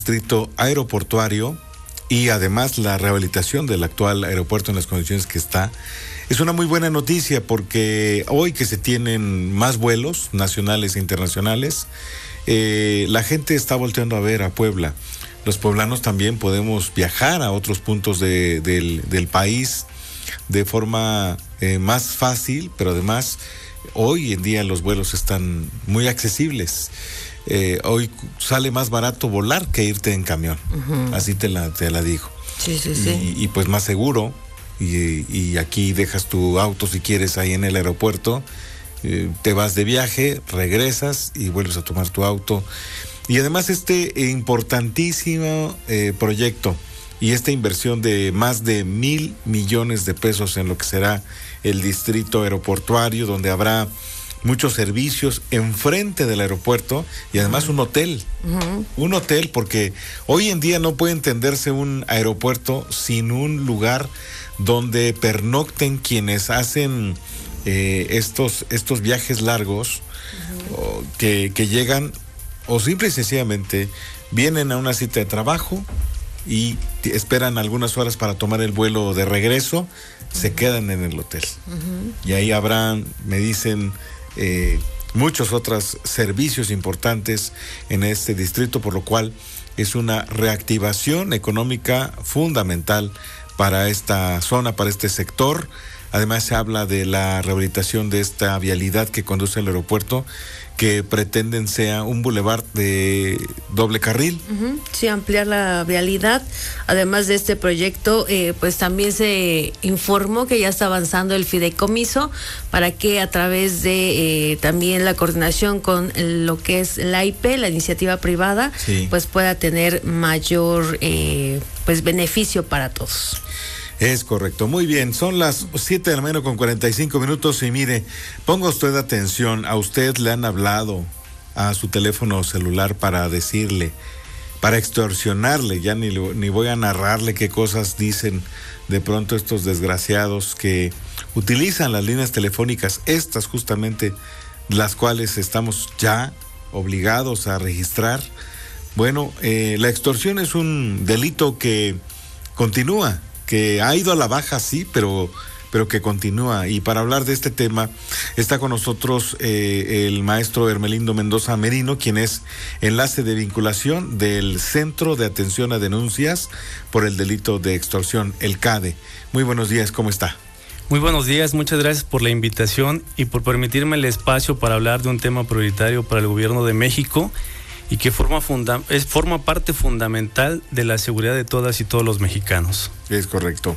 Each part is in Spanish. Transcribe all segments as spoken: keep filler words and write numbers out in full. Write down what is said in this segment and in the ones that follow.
distrito aeroportuario y además la rehabilitación del actual aeropuerto en las condiciones que está. Es una muy buena noticia porque hoy que se tienen más vuelos nacionales e internacionales, eh, la gente está volteando a ver a Puebla. Los poblanos también podemos viajar a otros puntos de, del, del país de forma eh, más fácil, pero además hoy en día los vuelos están muy accesibles. Eh, hoy sale más barato volar que irte en camión, uh-huh. Así te la, te la digo. Sí, sí, sí. Y, y pues más seguro, y, y aquí dejas tu auto si quieres ahí en el aeropuerto, eh, te vas de viaje, regresas y vuelves a tomar tu auto. Y además este importantísimo eh, proyecto y esta inversión de más de mil millones de pesos en lo que será el distrito aeroportuario, donde habrá muchos servicios enfrente del aeropuerto y además un hotel, uh-huh. un hotel, porque hoy en día no puede entenderse un aeropuerto sin un lugar donde pernocten quienes hacen eh, estos, estos viajes largos, uh-huh. o, que, que llegan o simple y sencillamente vienen a una cita de trabajo y esperan algunas horas para tomar el vuelo de regreso, uh-huh. se quedan en el hotel, uh-huh. y ahí habrán, me dicen, Eh, muchos otros servicios importantes en este distrito, por lo cual es una reactivación económica fundamental para esta zona, para este sector. Además se habla de la rehabilitación de esta vialidad que conduce al aeropuerto, que pretenden sea un bulevar de doble carril. Uh-huh. Sí, ampliar la vialidad. Además de este proyecto, eh, pues también se informó que ya está avanzando el fideicomiso para que a través de eh, también la coordinación con lo que es la I P, la iniciativa privada, sí. pues pueda tener mayor eh, pues beneficio para todos. Es correcto, muy bien, son las siete de la mañana con cuarenta y cinco minutos y mire, ponga usted atención, a usted le han hablado a su teléfono celular para decirle, para extorsionarle, ya ni, ni voy a narrarle qué cosas dicen de pronto estos desgraciados que utilizan las líneas telefónicas, estas justamente las cuales estamos ya obligados a registrar. Bueno, eh, la extorsión es un delito que continúa, que ha ido a la baja, sí, pero, pero que continúa. Y para hablar de este tema está con nosotros eh, el maestro Hermelindo Mendoza Merino, quien es enlace de vinculación del Centro de Atención a Denuncias por el Delito de Extorsión, el CADE. Muy buenos días, ¿cómo está? Muy buenos días, muchas gracias por la invitación y por permitirme el espacio para hablar de un tema prioritario para el gobierno de México y que forma, funda- es, forma parte fundamental de la seguridad de todas y todos los mexicanos. Es correcto.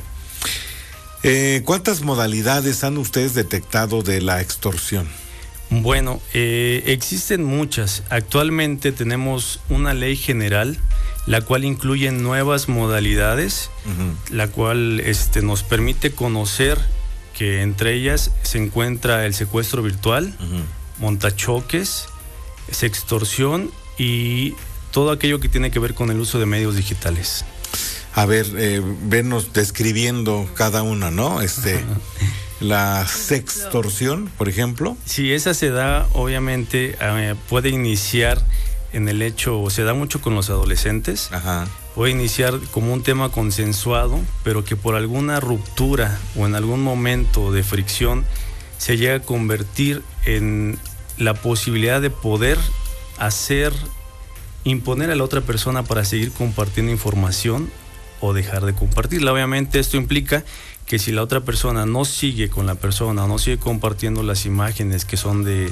Eh, ¿Cuántas modalidades han ustedes detectado de la extorsión? Bueno, eh, existen muchas. Actualmente tenemos una ley general, la cual incluye nuevas modalidades, uh-huh. la cual este, nos permite conocer que entre ellas se encuentra el secuestro virtual, uh-huh. montachoques, extorsión y todo aquello que tiene que ver con el uso de medios digitales. A ver, eh, venos describiendo cada una, ¿no? Este, la sextorsión, por ejemplo. Sí, esa se da, obviamente, eh, puede iniciar en el hecho, o se da mucho con los adolescentes. Ajá. Puede iniciar como un tema consensuado, pero que por alguna ruptura o en algún momento de fricción se llega a convertir en la posibilidad de poder hacer, imponer a la otra persona para seguir compartiendo información o dejar de compartirla. Obviamente esto implica que si la otra persona no sigue con la persona o no sigue compartiendo las imágenes que son de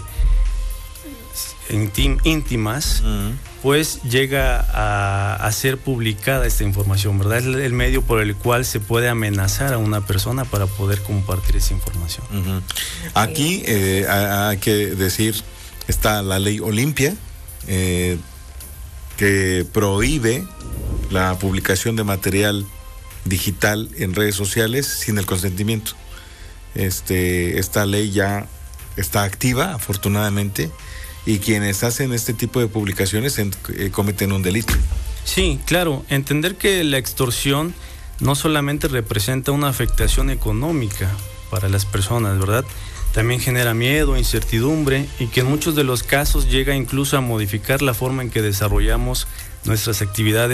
íntim, íntimas, uh-huh. pues llega a, a ser publicada esta información, ¿verdad? Es el medio por el cual se puede amenazar a una persona para poder compartir esa información. Uh-huh. Aquí eh, hay que decir, está la ley Olimpia, eh, que prohíbe la publicación de material digital en redes sociales sin el consentimiento. Este, esta ley ya está activa, afortunadamente, y quienes hacen este tipo de publicaciones en, eh, cometen un delito. Sí, claro, entender que la extorsión no solamente representa una afectación económica para las personas, ¿verdad? También genera miedo, incertidumbre y que en muchos de los casos llega incluso a modificar la forma en que desarrollamos nuestras actividades